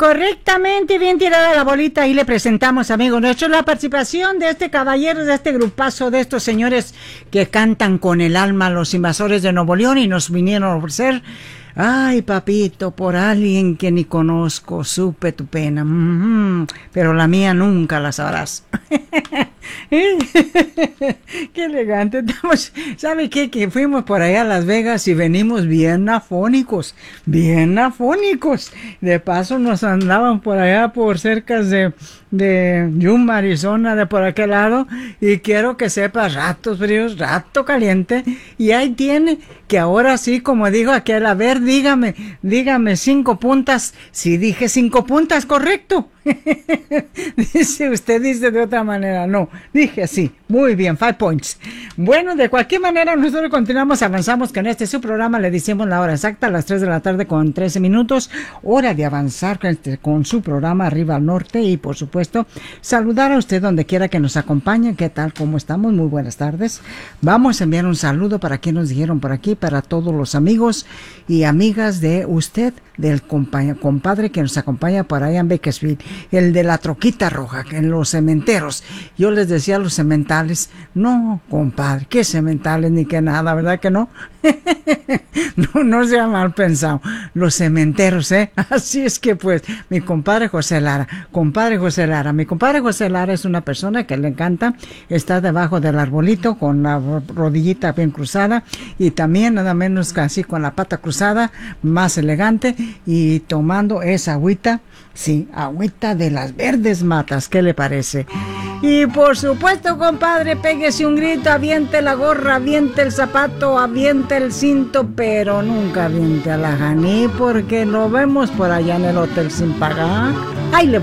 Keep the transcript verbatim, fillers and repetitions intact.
correctamente bien tirada la bolita. Y le presentamos, amigos nuestros, la participación de este caballero, de este grupazo, de estos señores que cantan con el alma, los Invasores de Nuevo León, y nos vinieron a ofrecer: ay, papito, por alguien que ni conozco, supe tu pena, mm-hmm, pero la mía nunca la sabrás. Qué elegante. Estamos, ¿sabe qué? Que fuimos por allá a Las Vegas y venimos bien afónicos, bien afónicos. De paso nos andaban por allá por cerca de, de Yuma, Arizona, de por aquel lado, y quiero que sepas, ratos fríos, rato caliente, y ahí tiene que ahora sí, como dijo aquel, a ver, dígame, dígame cinco puntas. Si dije cinco puntas, correcto. Dice, usted dice de otra manera. No, dije así. Muy bien, five points. Bueno, de cualquier manera, nosotros continuamos, avanzamos con este su programa. Le decimos la hora exacta, a las tres de la tarde con trece minutos. Hora de avanzar con, este, con su programa Arriba al Norte. Y por supuesto, saludar a usted donde quiera que nos acompañe. ¿Qué tal? ¿Cómo estamos? Muy buenas tardes. Vamos a enviar un saludo para quienes nos dijeron por aquí, para todos los amigos y amigas de usted, del compadre que nos acompaña por allá en Bakersfield, el de la troquita roja, en los cementeros. Yo les decía a los cementales, no, compadre, qué cementales ni qué nada, ¿verdad que no? No, no sea mal pensado, los cementeros, ¿eh? Así es que pues, mi compadre José Lara, compadre José Lara, mi compadre José Lara es una persona que le encanta estar debajo del arbolito con la rodillita bien cruzada y también nada menos que así con la pata cruzada, más elegante, y tomando esa agüita, sí, agüita de las verdes matas, ¿qué le parece? Y por supuesto, compadre, péguese un grito, aviente la gorra, aviente el zapato, aviente el cinto, pero nunca aviente a la Janí, porque lo vemos por allá en el hotel sin pagar. ¡Ay, le